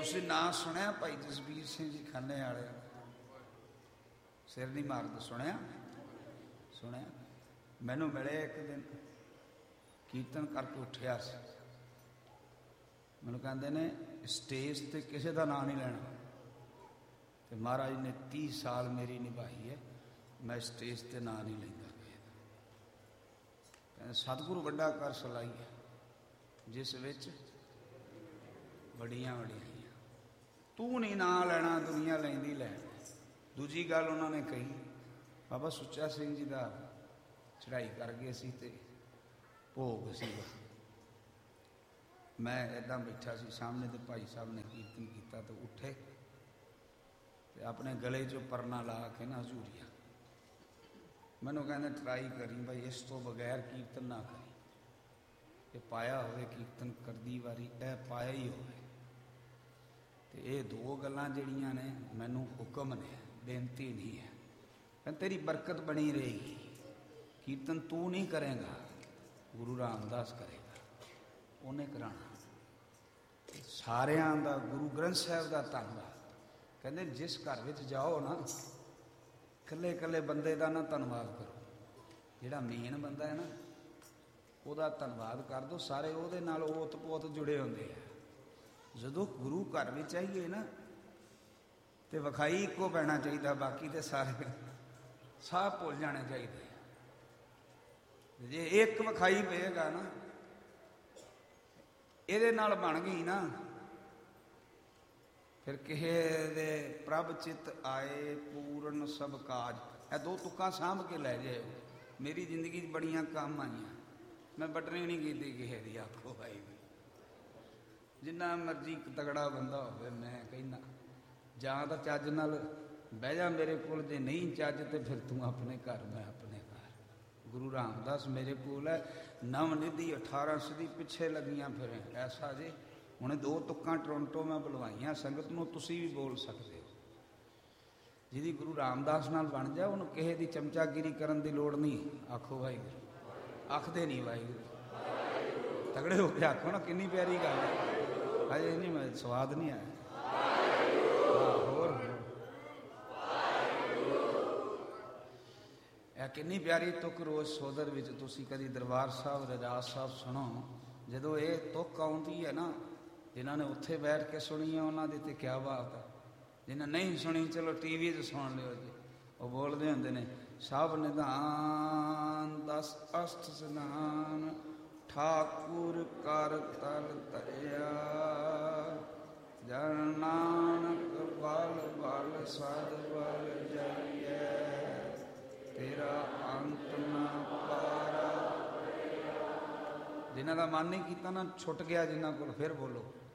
ਤੁਸੀਂ ਨਾਂ ਸੁਣਿਆ ਭਾਈ ਜਸਬੀਰ ਸਿੰਘ ਜੀ ਖਾਨੇ ਵਾਲੇ? ਸਿਰ ਨਹੀਂ ਮਾਰਦੇ। ਸੁਣਿਆ? ਸੁਣਿਆ। ਮੈਨੂੰ ਮਿਲੇ ਇੱਕ ਦਿਨ, ਕੀਰਤਨ ਕਰਕੇ ਉੱਠਿਆ ਸੀ। ਮੈਨੂੰ ਕਹਿੰਦੇ ਨੇ ਸਟੇਜ 'ਤੇ ਕਿਸੇ ਦਾ ਨਾਂ ਨਹੀਂ ਲੈਣਾ, ਅਤੇ ਮਹਾਰਾਜ ਨੇ 30 ਸਾਲ ਮੇਰੀ ਨਿਭਾਈ ਹੈ, ਮੈਂ ਸਟੇਜ 'ਤੇ ਨਾਂ ਨਹੀਂ ਲੈਂਦਾ। ਕਹਿੰਦੇ ਸਤਿਗੁਰੂ ਵੱਡਾ ਕਰ ਸਲਾਈ ਹੈ, ਜਿਸ ਵਿੱਚ ਬੜੀਆਂ ਵਡਿਆਈਆਂ। ਤੂੰ ਨਹੀਂ ਨਾਂ ਲੈਣਾ, ਦੁਨੀਆ ਲੈਂਦੀ ਲੈ। ਦੂਜੀ ਗੱਲ ਉਹਨਾਂ ਨੇ ਕਹੀ, ਬਾਬਾ ਸੁੱਚਾ ਸਿੰਘ ਜੀ ਦਾ ਚੜ੍ਹਾਈ ਕਰ ਗਏ ਸੀ ਅਤੇ ਭੋਗ ਸੀਗਾ। ਮੈਂ ਇੱਦਾਂ ਬੈਠਾ ਸੀ ਸਾਹਮਣੇ, ਤੇ ਭਾਈ ਸਾਹਿਬ ਨੇ ਕੀਰਤਨ ਕੀਤਾ ਤੇ ਉੱਠੇ ਤੇ ਆਪਣੇ ਗਲੇ 'ਚੋਂ ਪਰਨਾ ਲਾ ਕੇ ਨਾ ਹਜ਼ੂਰੀਆ ਮੈਨੂੰ ਕਹਿੰਦੇ ਟਰਾਈ ਕਰੀ ਭਾਈ, ਇਸ ਤੋਂ ਬਗੈਰ ਕੀਰਤਨ ਨਾ ਕਰੀ। ਇਹ ਪਾਇਆ ਹੋਵੇ ਕੀਰਤਨ ਕਰਦੀ ਵਾਰੀ, ਇਹ ਪਾਇਆ ਹੀ ਹੋਵੇ। ਤੇ ਇਹ ਦੋ ਗੱਲਾਂ ਜਿਹੜੀਆਂ ਨੇ ਮੈਨੂੰ ਹੁਕਮ ਨੇ, ਬੇਨਤੀ ਨਹੀਂ ਹੈ। ਕਹਿੰਦੇ ਤੇਰੀ ਬਰਕਤ ਬਣੀ ਰਹੇਗੀ। ਕੀਰਤਨ ਤੂੰ ਨਹੀਂ ਕਰੇਗਾ, ਗੁਰੂ ਰਾਮਦਾਸ ਕਰੇਗਾ, ਉਹਨੇ ਕਰਾਉਣਾ। ਸਾਰਿਆਂ ਦਾ ਗੁਰੂ ਗ੍ਰੰਥ ਸਾਹਿਬ ਦਾ ਧੰਨਵਾਦ। ਕਹਿੰਦੇ ਜਿਸ ਘਰ ਵਿੱਚ ਜਾਓ ਨਾ, ਇਕੱਲੇ ਇਕੱਲੇ ਬੰਦੇ ਦਾ ਨਾ ਧੰਨਵਾਦ ਕਰੋ, ਜਿਹੜਾ ਮੇਨ ਬੰਦਾ ਹੈ ਨਾ ਉਹਦਾ ਧੰਨਵਾਦ ਕਰ ਦਿਓ। ਸਾਰੇ ਉਹਦੇ ਨਾਲ ਓਤ ਪੋਤ ਜੁੜੇ ਹੁੰਦੇ ਆ। ਜਦੋਂ ਗੁਰੂ ਘਰ ਵਿੱਚ ਆਈਏ ਨਾ ਤੇ ਵਿਖਾਈ ਇੱਕੋ ਪੈਣਾ ਚਾਹੀਦਾ, ਬਾਕੀ ਤੇ ਸਾਰੇ ਸਾਹ ਭੁੱਲ ਜਾਣੇ ਚਾਹੀਦੇ। ਜੇ ਇੱਕ ਵਿਖਾਈ ਪਏਗਾ ਨਾ, ਇਹਦੇ ਨਾਲ ਬਣ ਗਈ ਨਾ, ਫਿਰ ਕਿਸੇ ਦੇ ਪ੍ਰਭ ਚਿਤ ਆਏ ਪੂਰਨ ਸਭ ਕਾਜ। ਇਹ ਦੋ ਤੁਕਾਂ ਸਾਂਭ ਕੇ ਲੈ ਜਾਇਓ। ਮੇਰੀ ਜ਼ਿੰਦਗੀ 'ਚ ਬੜੀਆਂ ਕੰਮ ਆਈਆਂ, ਮੈਂ ਬਟਨੀ ਨਹੀਂ ਕੀਤੀ ਕਿਸੇ ਦੀ। ਆਖੋ ਭਾਈ, ਜਿੰਨਾ ਮਰਜ਼ੀ ਤਗੜਾ ਬੰਦਾ ਹੋਵੇ, ਮੈਂ ਕਹਿੰਦਾ ਜਾਂ ਤਾਂ ਚੱਜ ਨਾਲ ਬਹਿ ਜਾ ਮੇਰੇ ਕੋਲ, ਜੇ ਨਹੀਂ ਚੱਜ ਤੇ ਫਿਰ ਤੂੰ ਆਪਣੇ ਘਰ, ਮੈਂ ਆਪਣੇ ਘਰ। ਗੁਰੂ ਰਾਮਦਾਸ ਮੇਰੇ ਕੋਲ ਹੈ, ਨਵ ਨਿਧੀ 18 ਸਦੀ ਪਿੱਛੇ ਲੱਗੀਆਂ ਫਿਰ ਐਸਾ ਜੇ। ਹੁਣ ਦੋ ਤੁਕਾਂ ਟੋਰਾਂਟੋ ਮੈਂ ਬੁਲਵਾਈਆਂ ਸੰਗਤ ਨੂੰ, ਤੁਸੀਂ ਵੀ ਬੋਲ ਸਕਦੇ ਹੋ। ਜਿਹਦੀ ਗੁਰੂ ਰਾਮਦਾਸ ਨਾਲ ਬਣ ਜਾ, ਉਹਨੂੰ ਕਿਸੇ ਦੀ ਚਮਚਾਗਿਰੀ ਕਰਨ ਦੀ ਲੋੜ ਨਹੀਂ। ਆਖੋ ਵਾਹਿਗੁਰੂ। ਆਖਦੇ ਨਹੀਂ ਵਾਹਿਗੁਰੂ, ਤਗੜੇ ਹੋ ਕੇ ਆਖੋ ਨਾ। ਕਿੰਨੀ ਪਿਆਰੀ ਗੱਲ ਹੈ। ਹਜੇ ਨਹੀਂ, ਮੈਂ ਸਵਾਦ ਨਹੀਂ ਆਇਆ। ਹੋਰ ਇਹ ਕਿੰਨੀ ਪਿਆਰੀ ਤੁਕ ਰੋਜ਼ ਸੋਦਰ ਵਿੱਚ ਤੁਸੀਂ ਕਦੀ ਦਰਬਾਰ ਸਾਹਿਬ, ਰਜਾਸ ਸਾਹਿਬ ਸੁਣੋ। ਜਦੋਂ ਇਹ ਤੁਕ ਆਉਂਦੀ ਹੈ ਨਾ, ਜਿਨ੍ਹਾਂ ਨੇ ਉੱਥੇ ਬੈਠ ਕੇ ਸੁਣੀ ਹੈ ਉਹਨਾਂ ਦੀ ਤੇ ਕਿਆ ਬਾਤ ਹੈ। ਜਿਨ੍ਹਾਂ ਨਹੀਂ ਸੁਣੀ ਚਲੋ TV 'ਚ ਸੁਣ ਲਿਓ ਜੀ। ਉਹ ਬੋਲਦੇ ਹੁੰਦੇ ਨੇ, ਸਭ ਨਿਧਾਨ 10 ਅਸ਼ਟ ਸਨਾਨ, ਠਾਕੁਰ ਕਰ ਤਲ ਧਰਿਆ, ਜਨ ਨਾਨਕ ਬਲ ਬਲ ਸਦ ਬਲ ਜਾਈਐ, ਤੇਰਾ ਅੰਤ ਨਾ ਪਾਰਾ। ਜਿਨ੍ਹਾਂ ਦਾ ਮਨ ਨਹੀਂ ਕੀਤਾ ਨਾ, ਛੁੱਟ ਗਿਆ ਜਿਨ੍ਹਾਂ ਕੋਲ, ਫਿਰ ਬੋਲੋ